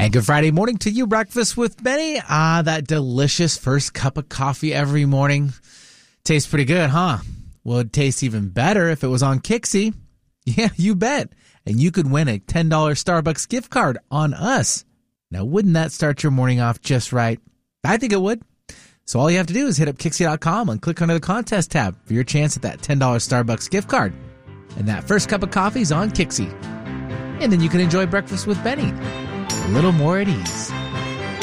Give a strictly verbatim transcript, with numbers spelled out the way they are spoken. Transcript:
And good Friday morning to you, Breakfast with Benny. Ah, that delicious first cup of coffee every morning. Tastes pretty good, huh? Well, it'd taste even better if it was on Kixie. Yeah, you bet. And you could win a ten dollars Starbucks gift card on us. Now, wouldn't that start your morning off just right? I think it would. So all you have to do is hit up Kixie dot com and click under the contest tab for your chance at that ten dollars Starbucks gift card. And that first cup of coffee is on Kixie. And then you can enjoy Breakfast with Benny a little more at ease.